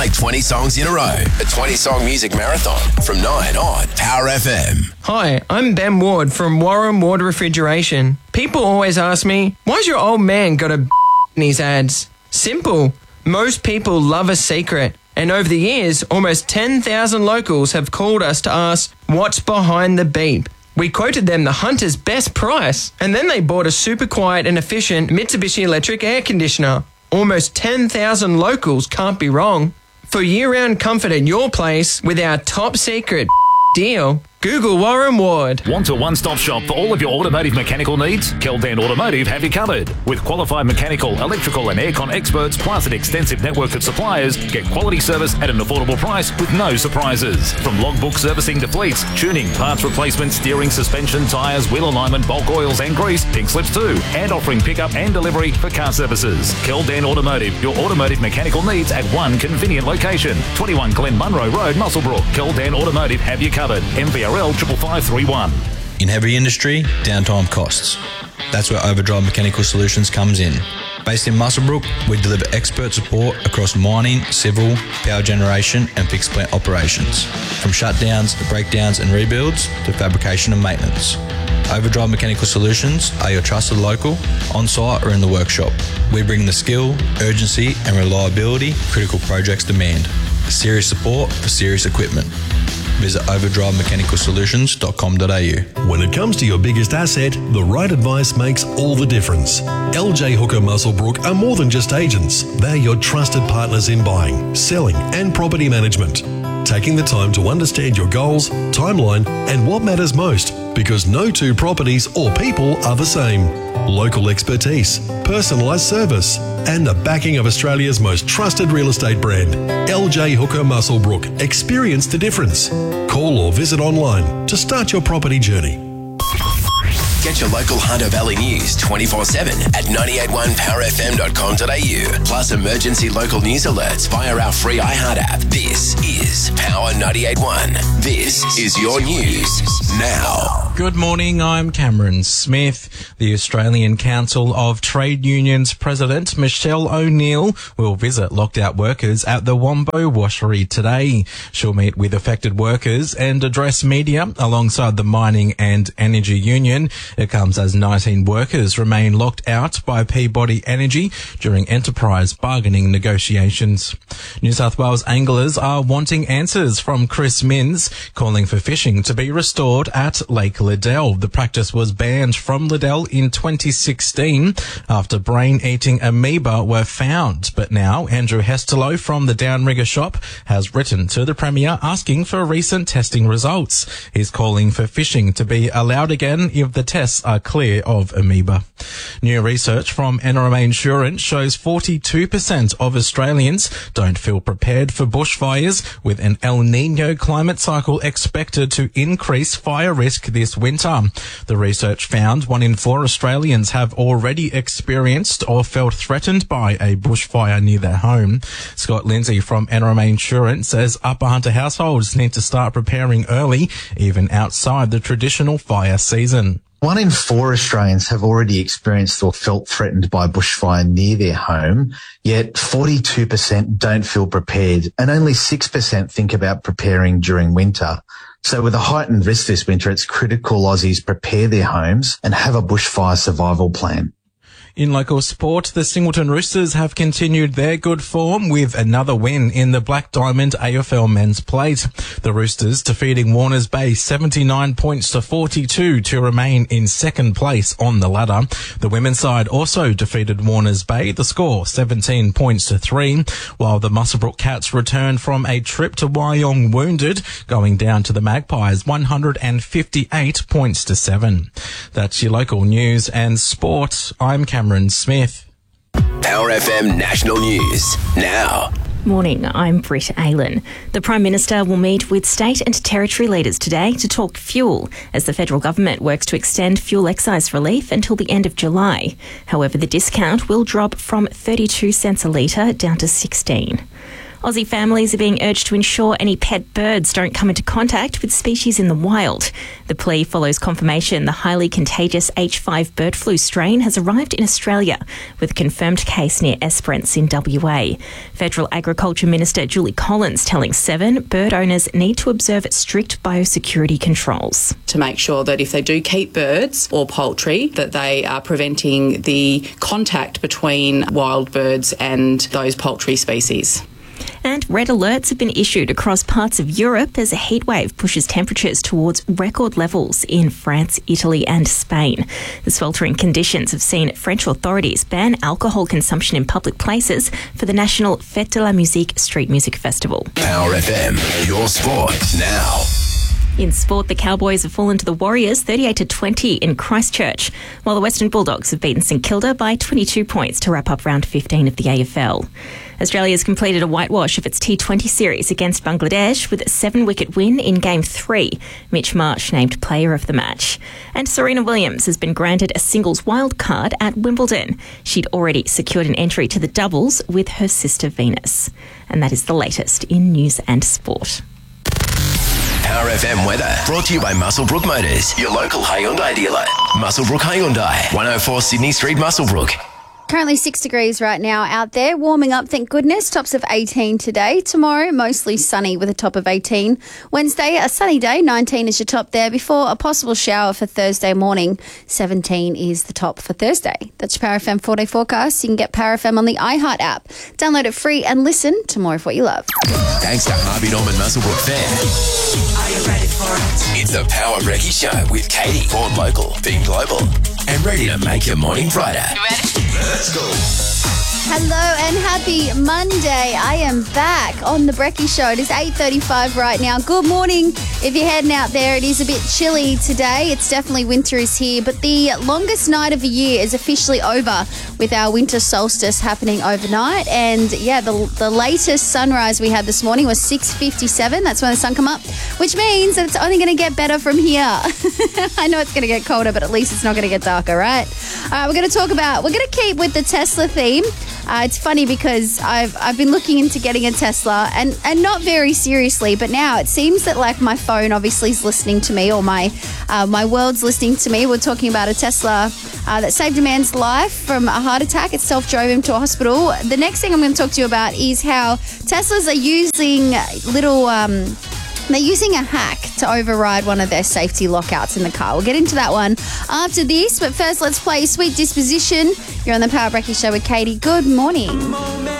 play 20 songs in a row. A 20-song music marathon from 9 on Power FM. Hi, I'm Ben Ward from Warren Ward Refrigeration. People always ask me, why's your old man got a in his ads? Simple. Most people love a secret. And over the years, almost 10,000 locals have called us to ask, what's behind the beep? We quoted them the Hunter's best price, and then they bought a super quiet and efficient Mitsubishi electric air conditioner. Almost 10,000 locals can't be wrong. For year-round comfort at your place with our top secret deal, Google Warren Ward. Want a one-stop shop for all of your automotive mechanical needs? Keldan Automotive have you covered. With qualified mechanical, electrical and aircon experts plus an extensive network of suppliers, get quality service at an affordable price with no surprises. From logbook servicing to fleets, tuning, parts replacement, steering, suspension, tyres, wheel alignment, bulk oils and grease, pink slips too, and offering pickup and delivery for car services. Keldan Automotive, your automotive mechanical needs at one convenient location. 21 Glen Munro Road, Muswellbrook. Keldan Automotive have you covered. MVRL 55531. In heavy industry, downtime costs. That's where Overdrive Mechanical Solutions comes in. Based in Muswellbrook, we deliver expert support across mining, civil, power generation and fixed plant operations. From shutdowns, breakdowns and rebuilds to fabrication and maintenance. Overdrive Mechanical Solutions are your trusted local, on-site or in the workshop. We bring the skill, urgency and reliability critical projects demand. Serious support for serious equipment. Visit overdrivemechanicalsolutions.com.au. When it comes to your biggest asset, the right advice makes all the difference. LJ Hooker Muswellbrook are more than just agents. They're your trusted partners in buying, selling and property management. Taking the time to understand your goals, timeline and what matters most, because no two properties or people are the same. Local expertise, personalised service and the backing of Australia's most trusted real estate brand, LJ Hooker Muswellbrook. Experience the difference. Call or visit online to start your property journey. Get your local Hunter Valley news 24/7 at 981powerfm.com.au. Plus emergency local news alerts via our free iHeart app. This is Power 98.1. This is your news now. Good morning, I'm Cameron Smith. The Australian Council of Trade Unions President Michelle O'Neill will visit locked out workers at the Wombo Washery today. She'll meet with affected workers and address media alongside the Mining and Energy Union. It comes as 19 workers remain locked out by Peabody Energy during enterprise bargaining negotiations. New South Wales anglers are wanting answers from Chris Minns, calling for fishing to be restored at Lake Liddell. The practice was banned from Liddell in 2016 after brain-eating amoeba were found. But now Andrew Hesterlow from the Downrigger shop has written to the Premier asking for recent testing results. He's calling for fishing to be allowed again if the tests are clear of amoeba. New research from NRMA Insurance shows 42% of Australians don't feel prepared for bushfires, with an El Niño climate cycle expected to increase fire risk this winter. The research found 1 in 4 Australians have already experienced or felt threatened by a bushfire near their home. Scott Lindsay from NRMA Insurance says Upper Hunter households need to start preparing early, even outside the traditional fire season. 1 in 4 Australians have already experienced or felt threatened by bushfire near their home, yet 42% don't feel prepared and only 6% think about preparing during winter. So with a heightened risk this winter, it's critical Aussies prepare their homes and have a bushfire survival plan. In local sport, the Singleton Roosters have continued their good form with another win in the Black Diamond AFL Men's Plate. The Roosters defeating Warners Bay 79 points to 42 to remain in second place on the ladder. The women's side also defeated Warners Bay, the score 17 points to 3, while the Muswellbrook Cats returned from a trip to Wyong wounded, going down to the Magpies 158 points to 7. That's your local news and sport. I'm Cameron Smith. Power FM National News now. Morning, I'm Britt Aylan. The Prime Minister will meet with state and territory leaders today to talk fuel as the federal government works to extend fuel excise relief until the end of July. However, the discount will drop from 32 cents a litre down to 16. Aussie families are being urged to ensure any pet birds don't come into contact with species in the wild. The plea follows confirmation the highly contagious H5 bird flu strain has arrived in Australia, with a confirmed case near Esperance in WA. Federal Agriculture Minister Julie Collins telling Seven bird owners need to observe strict biosecurity controls. To make sure that if they do keep birds or poultry, that they are preventing the contact between wild birds and those poultry species. And red alerts have been issued across parts of Europe as a heatwave pushes temperatures towards record levels in France, Italy and Spain. The sweltering conditions have seen French authorities ban alcohol consumption in public places for the national Fête de la Musique street music festival. Power FM, your sport now. In sport, the Cowboys have fallen to the Warriors 38-20 in Christchurch, while the Western Bulldogs have beaten St Kilda by 22 points to wrap up round 15 of the AFL. Australia has completed a whitewash of its T20 series against Bangladesh with a 7-wicket win in Game 3. Mitch Marsh named player of the match. And Serena Williams has been granted a singles wildcard at Wimbledon. She'd already secured an entry to the doubles with her sister Venus. And that is the latest in news and sport. Power FM weather brought to you by Muswellbrook Motors, your local Hyundai dealer. Muswellbrook Hyundai, 104 Sydney Street, Muswellbrook. Currently 6 degrees right now out there, warming up, thank goodness. Tops of 18 today. Tomorrow, mostly sunny with a top of 18. Wednesday, a sunny day, 19 is your top there, before a possible shower for Thursday morning. 17 is the top for Thursday. That's your Power FM 4-day forecast. You can get Power FM on the iHeart app. Download it free and listen to more of what you love. Thanks to Harvey Norman Muswellbrook Fair. Are you ready for it? It's the Power Brekkie Show with Katie, born local, being global, and ready to make your morning brighter. You ready? Let's go. Hello and happy Monday. I am back on the Brekkie Show. It is 8:35 right now. Good morning. If you're heading out there, it is a bit chilly today. It's definitely winter is here, but the longest night of the year is officially over with our winter solstice happening overnight. And yeah, the latest sunrise we had this morning was 6:57. That's when the sun came up, which means that it's only going to get better from here. I know it's going to get colder, but at least it's not going to get darker, right? We're going to keep with the Tesla theme. It's funny because I've been looking into getting a Tesla and not very seriously, but now it seems that like my phone obviously is listening to me, or my world's listening to me. We're talking about a Tesla that saved a man's life from a heart attack. It self-drove him to a hospital. The next thing I'm going to talk to you about is how Teslas are using they're using a hack to override one of their safety lockouts in the car. We'll get into that one after this, but first let's play Sweet Disposition. You're on the Power Brekkie Show with Katie. Good morning.